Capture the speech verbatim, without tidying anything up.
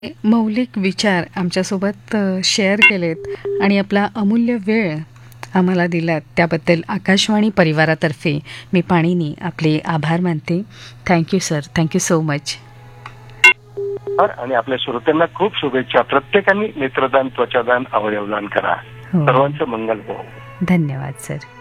मौलिक विचार आमच्यासोबत अ, शेअर केलेत आणि आपला अमूल्य वेळ आम्हाला दिलात त्याबद्दल आकाशवाणी परिवारातर्फे मी पाणीनी आपले आभार मानते. Thank you sir. Thank you so much. आणि आपल्या श्रोत्यांना खूप शुभेच्छा. प्रत्येकाने नेत्रदान, त्वचादान, अवयवदान करा. हो. सर्वांचं मंगल हो. धन्यवाद सर.